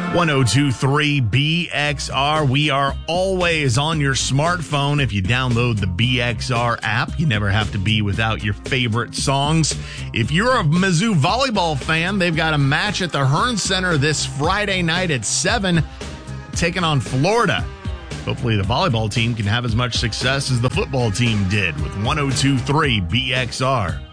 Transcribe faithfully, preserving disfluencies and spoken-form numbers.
ten twenty-three B X R. We are always on your smartphone. If you download the B X R app, you never have to be without your favorite songs. If you're a Mizzou volleyball fan, they've got a match at the Hearn Center this Friday night at seven, taking on Florida. Hopefully the volleyball team can have as much success as the football team did with ten twenty-three B X R.